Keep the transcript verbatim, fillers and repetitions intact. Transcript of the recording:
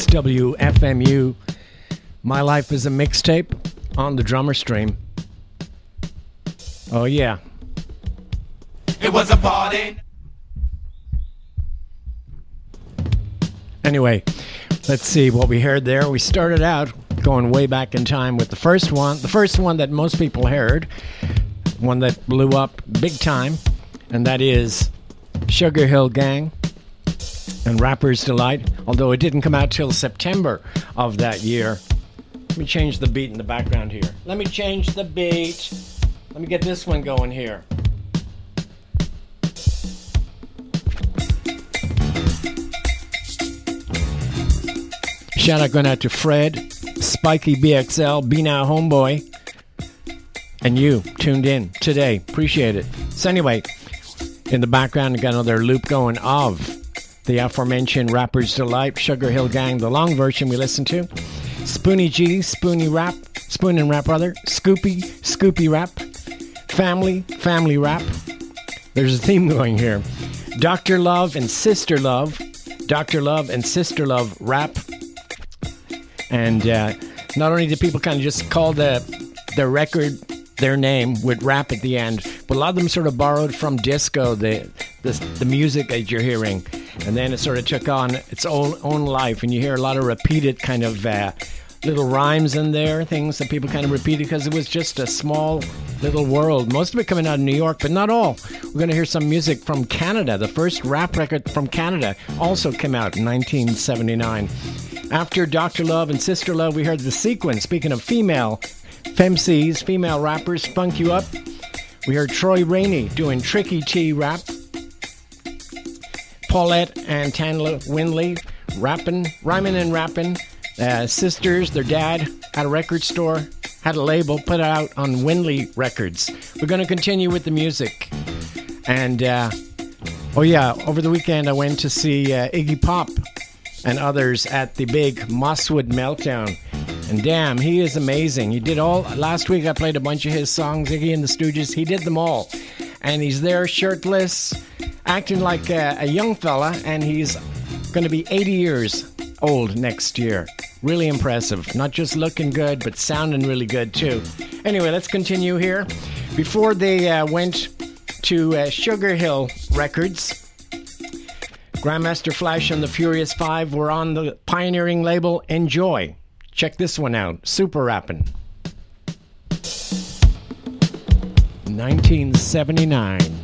W F M U. My Life is a Mixtape on the Drummer Stream. Oh, yeah. It was a party. Anyway, let's see what we heard there. We started out going way back in time with the first one, the first one that most people heard, one that blew up big time, and that is Sugar Hill Gang and Rapper's Delight, although it didn't come out till September of that year. Let me change the beat in the background here. Let me change the beat. Let me get this one going here. Shout out going out to Fred, Spiky B X L, Be Now Homeboy, and you tuned in today. Appreciate it. So anyway, in the background, I got another loop going of the aforementioned Rapper's Delight, Sugar Hill Gang, the long version we listened to. Spoonie G, Spoonie Rap, Spoon and Rap, rather. Scoopy, Scoopy Rap. Family, Family Rap. There's a theme going here. Doctor Love and Sister Love. Doctor Love and Sister Love Rap. And uh, not only did people kind of just call the, the record their name with rap at the end, but a lot of them sort of borrowed from disco, the, the, the music that you're hearing. And then it sort of took on its own own life, and you hear a lot of repeated kind of uh, little rhymes in there, things that people kind of repeated because it was just a small little world. Most of it coming out of New York, but not all. We're going to hear some music from Canada. The first rap record from Canada also came out in nineteen seventy-nine. After Doctor Love and Sister Love, we heard The Sequence. Speaking of female femcs, female rappers, funk you up. We heard Troy Rainey doing Tricky T rap. Paulette and Tanla Winley rapping, rhyming and rapping. Uh, sisters, their dad had a record store, had a label, put it out on Winley Records. We're going to continue with the music. And, uh, oh yeah, over the weekend I went to see uh, Iggy Pop and others at the big Mosswood Meltdown. And damn, he is amazing. He did all, last week I played a bunch of his songs, Iggy and the Stooges. He did them all. And he's there shirtless, acting like a, a young fella, and he's going to be eighty years old next year. Really impressive. Not just looking good, but sounding really good, too. Anyway, let's continue here. Before they uh, went to uh, Sugar Hill Records, Grandmaster Flash and the Furious Five were on the pioneering label Enjoy. Check this one out. Super Rappin'. nineteen seventy-nine.